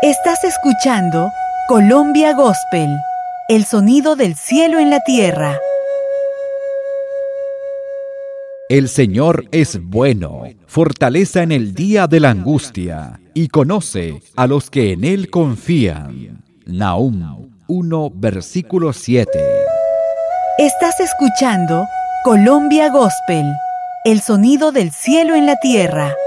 Estás escuchando Colombia Gospel, el sonido del cielo en la tierra. El Señor es bueno, fortaleza en el día de la angustia, y conoce a los que en Él confían. Nahum 1, versículo 7. Estás escuchando Colombia Gospel, el sonido del cielo en la tierra.